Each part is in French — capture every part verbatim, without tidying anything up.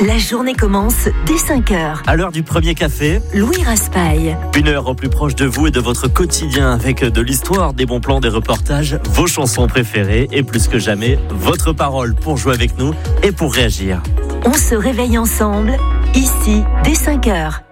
La journée commence dès cinq heures. À l'heure du premier café, Louis Raspail. Une heure au plus proche de vous et de votre quotidien avec de l'histoire, des bons plans, des reportages, vos chansons préférées et plus que jamais, votre parole pour jouer avec nous et pour réagir. On se réveille ensemble, ici, dès cinq heures.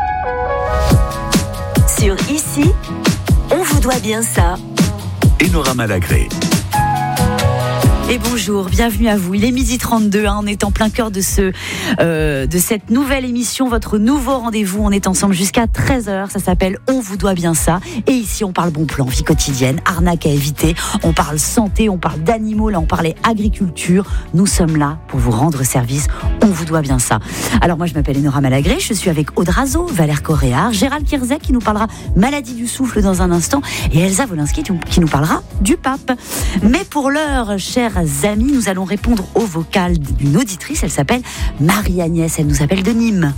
Sur Ici, on vous doit bien ça. Enora Malagré. Et bonjour, bienvenue à vous. Il est midi trente-deux, hein, on est en plein cœur de, ce, euh, de cette nouvelle émission, votre nouveau rendez-vous. On est ensemble jusqu'à treize heures, ça s'appelle On vous doit bien ça. Et ici, on parle bon plan, vie quotidienne, arnaque à éviter. On parle santé, on parle d'animaux, là on parlait agriculture. Nous sommes là pour vous rendre service. On vous doit bien ça. Alors moi, je m'appelle Enora Malagré, je suis avec Aude Razo, Valère Coréard, Gérald Kierzek qui nous parlera maladie du souffle dans un instant et Elsa Wolinski qui nous parlera du pape. Mais pour l'heure, chers amis, nous allons répondre au vocal d'une auditrice. Elle s'appelle Marie-Agnès. Elle nous appelle de Nîmes.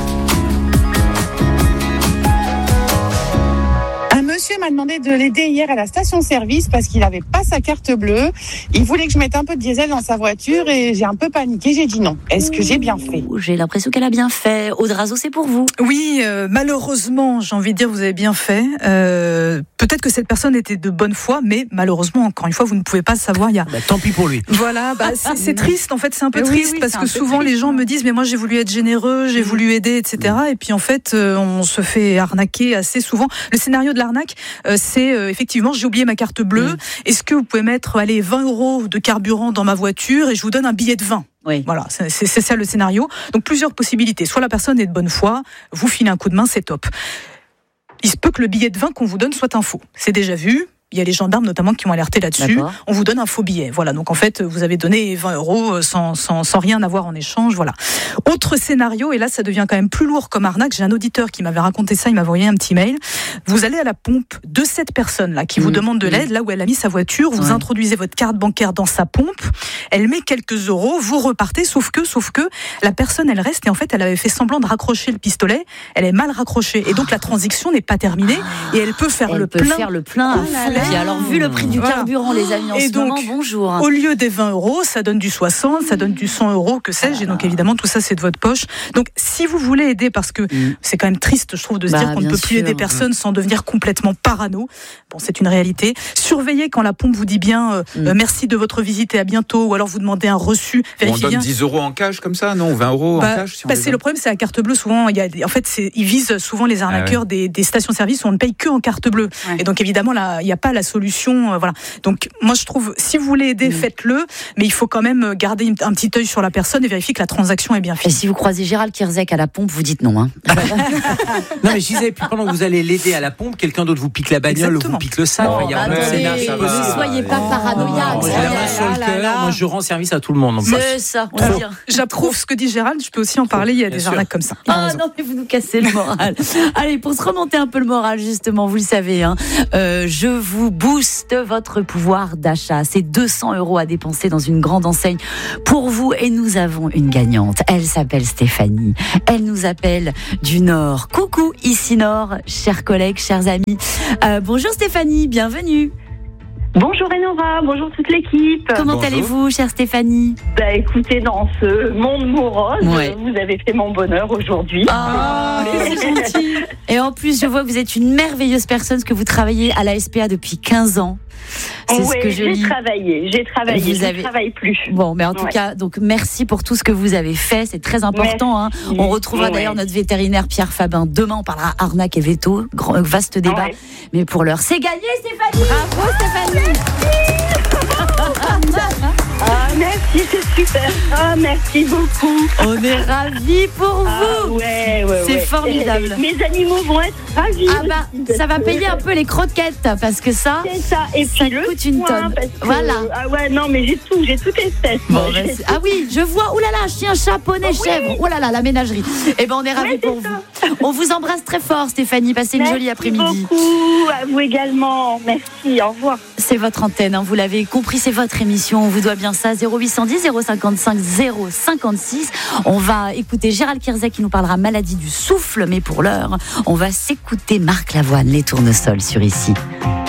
Un monsieur m'a demandé de l'aider hier à la station-service parce qu'il n'avait pas sa carte bleue. Il voulait que je mette un peu de diesel dans sa voiture et j'ai un peu paniqué. J'ai dit non. Est-ce que j'ai bien fait ? J'ai l'impression qu'elle a bien fait. Aude Razo, c'est pour vous. Oui, euh, malheureusement, j'ai envie de dire, vous avez bien fait. Euh, peut-être que cette personne était de bonne foi, mais malheureusement, encore une fois, vous ne pouvez pas savoir. Il y a... Bah, tant pis pour lui. Voilà, bah, c'est, c'est triste. En fait, c'est un peu oui, triste oui, parce que souvent, triste. les gens me disent, mais moi, j'ai voulu être généreux, j'ai mmh. voulu aider, et cetera. Et puis, en fait, euh, on se fait arnaquer assez souvent. Le scénario de l'arnaque, euh, c'est euh, effectivement, j'ai oublié ma carte bleue. Mmh. Est-ce que vous pouvez mettre, allez, vingt euros de carburant dans ma voiture et je vous donne un billet de vin? Oui. Voilà, c'est, c'est, c'est ça le scénario. Donc, plusieurs possibilités. Soit la personne est de bonne foi, vous filez un coup de main, c'est top. Il se peut que le billet de vin qu'on vous donne soit un faux. C'est déjà vu. Il y a les gendarmes notamment qui ont alerté là-dessus. D'accord. On vous donne un faux billet. Voilà. Donc en fait, vous avez donné vingt euros sans, sans, sans rien avoir en échange. Voilà. Autre scénario, et là ça devient quand même plus lourd comme arnaque. J'ai un auditeur qui m'avait raconté ça, il m'a envoyé un petit mail. Vous allez à la pompe de cette personne-là qui vous mmh. demande de l'aide, là où elle a mis sa voiture. Vous ouais. introduisez votre carte bancaire dans sa pompe. Elle met quelques euros, vous repartez. Sauf que, sauf que, la personne elle reste et en fait elle avait fait semblant de raccrocher le pistolet. Elle est mal raccrochée et donc la transaction n'est pas terminée et elle peut faire elle le peut plein. faire le plein à fond. Et alors, vu le prix du voilà. carburant, les amis, en et ce donc, moment, bonjour. Au lieu des vingt euros, ça donne du soixante, ça donne du cent euros, que sais-je. Et donc, évidemment, tout ça, c'est de votre poche. Donc, si vous voulez aider, parce que mm. c'est quand même triste, je trouve, de se bah, dire qu'on ne peut sûr. plus aider personne mm. sans devenir complètement parano. Bon, c'est une réalité. Surveillez quand la pompe vous dit bien euh, mm. euh, merci de votre visite et à bientôt, ou alors vous demandez un reçu. On donne bien. dix euros en cash comme ça, non? vingt euros bah, en cash si bah, c'est le problème, c'est la carte bleue. Souvent, il y a, en fait, c'est, ils visent souvent les arnaqueurs ah ouais. des, des stations-service où on ne paye que en carte bleue. Ouais. Et donc, évidemment, là, il n'y a pas la solution. Euh, voilà. Donc, moi, je trouve, si vous voulez aider, mmh. faites-le, mais il faut quand même garder un petit œil sur la personne et vérifier que la transaction est bien faite. Et si vous croisez Gérald Kierzek à la pompe, vous dites non. Hein. Non, mais je disais, puis pendant que vous allez l'aider à la pompe, quelqu'un d'autre vous pique la bagnole Exactement. ou vous pique le sac. Oh, bah, attendez, ne soyez pas paranoïaques. Moi, ah moi, je rends service à tout le monde. C'est ça, on Alors, j'approuve ce que dit Gérald, je peux aussi en parler, il y a bien des sûr. arnaques comme ça. Ah non, mais vous nous cassez le moral. Allez, pour se remonter un peu le moral, justement, vous le savez, hein, euh, je vous booste votre pouvoir d'achat. C'est deux cents euros à dépenser dans une grande enseigne pour vous et nous avons une gagnante. Elle s'appelle Stéphanie. Elle nous appelle du Nord. Coucou, ici Nord, chers collègues, chers amis. Euh, bonjour Stéphanie, bienvenue. Bonjour Enora, bonjour toute l'équipe. Comment bonjour. allez-vous, chère Stéphanie? Bah écoutez, dans ce monde morose, ouais. vous avez fait mon bonheur aujourd'hui. Ah, oh, c'est gentil. Et en plus, je vois que vous êtes une merveilleuse personne, parce que vous travaillez à la S P A depuis quinze ans. C'est ouais, ce que je j'ai lis. travaillé, j'ai travaillé, vous je avez... ne travaille plus. Bon, mais en tout ouais. cas, donc merci pour tout ce que vous avez fait, c'est très important. Hein. On retrouvera ouais. d'ailleurs notre vétérinaire Pierre Fabin demain. On parlera arnaque et veto, grand, vaste débat. Ouais. Mais pour l'heure, c'est gagné, Stéphanie. Bravo, Stéphanie. Ah merci, c'est super. Ah merci beaucoup. On est ravis pour vous. Ah, ouais, ouais, c'est ouais. formidable. Et mes animaux vont être ravis. Ah bah, ça va payer un peu les croquettes parce que ça, c'est ça. Et ça puis le coûte une tonne. Que, voilà. Ah ouais, non mais j'ai tout, j'ai toute espèce. Bon, bah, ah oui, je vois. Ouh là là, chien, chat, poney, oh, chèvre. Oui. Oh là là, la ménagerie. Eh ben, on est ravis ouais, pour ça. vous. On vous embrasse très fort, Stéphanie. Passez Merci une jolie après-midi. Merci beaucoup. À vous également. Merci. Au revoir. C'est votre antenne. Hein, vous l'avez compris, c'est votre émission. On vous doit bien ça. zéro huit cent dix, zéro cinquante-cinq, zéro cinquante-six. On va écouter Gérald Kierzek qui nous parlera maladie du souffle. Mais pour l'heure, on va s'écouter Marc Lavoine, les tournesols sur Ici.